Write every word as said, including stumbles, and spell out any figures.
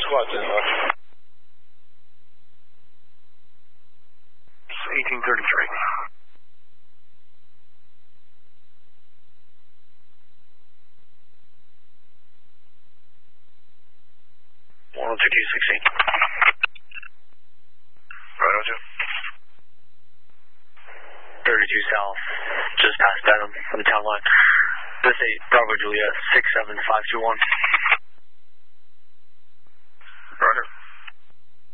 squad ten left. eighteen thirty-three. one oh two two sixteen. Right on two. thirty-two south, just past Benham from the town line. This eight, Bravo Juliet, six seven five two one.